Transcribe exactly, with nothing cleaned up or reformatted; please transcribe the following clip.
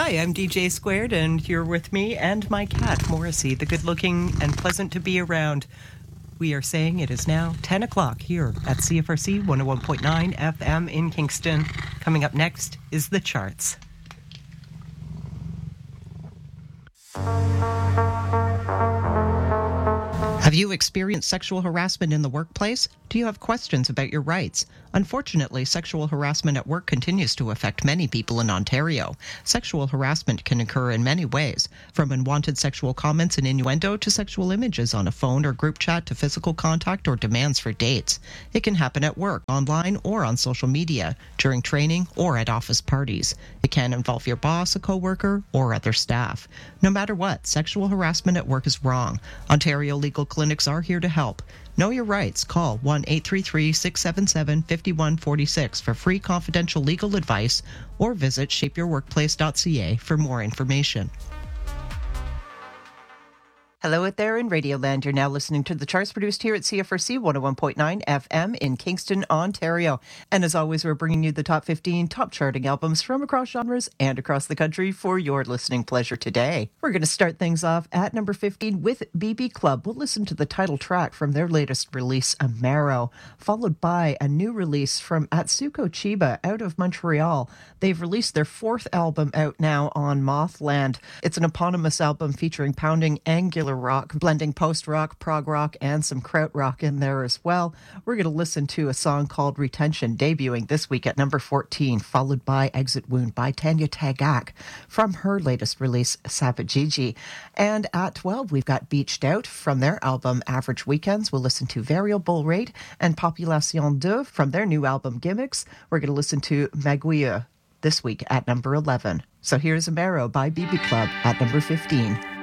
Hi, I'm D J Squared, and you're with me and my cat, Morrissey, the good-looking and pleasant to be around. We are saying it is now ten o'clock here at C F R C one oh one point nine F M in Kingston. Coming up next is The Charts. Have you experienced sexual harassment in the workplace? Do you have questions about your rights? Unfortunately, sexual harassment at work continues to affect many people in Ontario. Sexual harassment can occur in many ways, from unwanted sexual comments and innuendo to sexual images on a phone or group chat to physical contact or demands for dates. It can happen at work, online, or on social media, during training, or at office parties. It can involve your boss, a coworker, or other staff. No matter what, sexual harassment at work is wrong. Ontario legal clinics are here to help. Know your rights. Call one eight three three, six seven seven, five one four six for free confidential legal advice or visit shape your workplace dot c a for more information. Hello out there in Radioland. You're now listening to The Charts, produced here at C F R C one oh one point nine F M in Kingston, Ontario. And as always, we're bringing you the top fifteen top charting albums from across genres and across the country for your listening pleasure today. We're going to start things off at number fifteen with B B Club. We'll listen to the title track from their latest release, Amaro, followed by a new release from Atsuko Chiba out of Montreal. They've released their fourth album out now on Mothland. It's an eponymous album featuring pounding angular rock, blending post-rock, prog rock, and some krautrock in there as well. We're going to listen to a song called Retention, debuting this week at number fourteen, followed by Exit Wound by Tanya Tagak from her latest release, Savagigi. And at twelve, we've got Beached Out from their album Average Weekends. We'll listen to Variable Rate and Population deux from their new album Gimmicks. We're going to listen to Maguire this week at number eleven. So here's Amaro by B B Club at number fifteen.